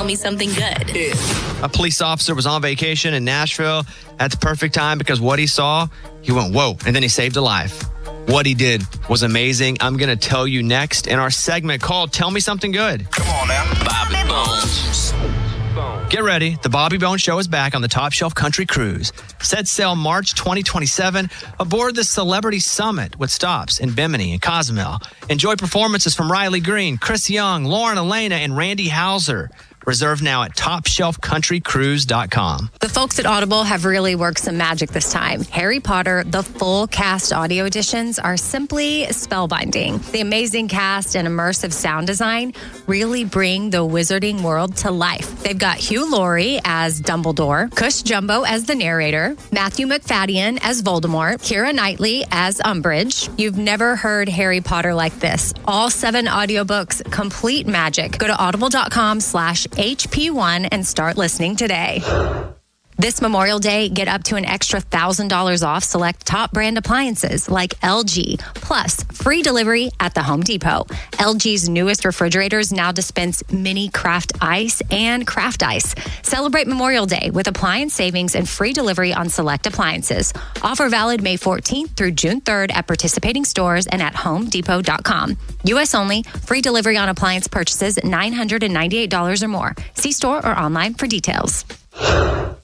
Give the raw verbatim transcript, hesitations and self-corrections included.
tell me something good. A police officer was on vacation in Nashville. That's perfect time because what he saw, he went, whoa, and then he saved a life. What he did was amazing. I'm going to tell you next in our segment called Tell Me Something Good. Come on now. Bobby Bones. Get ready. The Bobby Bones Show is back on the Top Shelf Country Cruise. Set sail March twenty twenty-seven aboard the Celebrity Summit with stops in Bimini and Cozumel. Enjoy performances from Riley Green, Chris Young, Lauren Elena, and Randy Hauser. Reserve now at top shelf country cruise dot com. The folks at Audible have really worked some magic this time. Harry Potter, the full cast audio editions are simply spellbinding. The amazing cast and immersive sound design really bring the wizarding world to life. They've got Hugh Laurie as Dumbledore, Cush Jumbo as the narrator, Matthew McFadden as Voldemort, Keira Knightley as Umbridge. You've never heard Harry Potter like this. All seven audiobooks, complete magic. Go to audible.com slash H P one and start listening today. This Memorial Day, get up to an extra one thousand dollars off select top brand appliances like L G, plus free delivery at the Home Depot. L G's newest refrigerators now dispense mini craft ice and craft ice. Celebrate Memorial Day with appliance savings and free delivery on select appliances. Offer valid May fourteenth through June third at participating stores and at home depot dot com. U S only, free delivery on appliance purchases nine hundred ninety-eight dollars or more. See store or online for details.